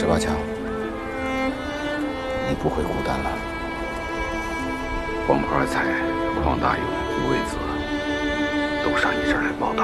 18强，你不会孤单了。 黄花菜、邝大勇、吴卫子都上你这儿来报道。